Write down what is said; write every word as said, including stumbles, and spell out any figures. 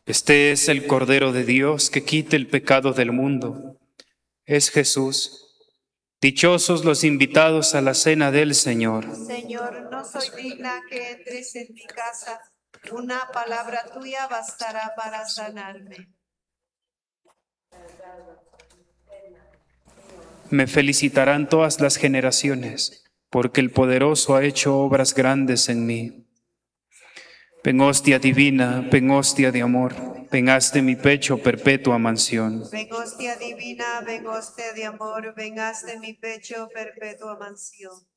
Este es el Cordero de Dios que quita el pecado del mundo. Es Jesús. Dichosos los invitados a la cena del Señor. Señor, no soy digna que entres en mi casa. Una palabra tuya bastará para sanarme. Me felicitarán todas las generaciones, porque el Poderoso ha hecho obras grandes en mí. Ven hostia divina, ven hostia de amor, ven haz de mi pecho perpetua mansión. Ven hostia divina, ven hostia de amor, ven haz de mi pecho perpetua mansión.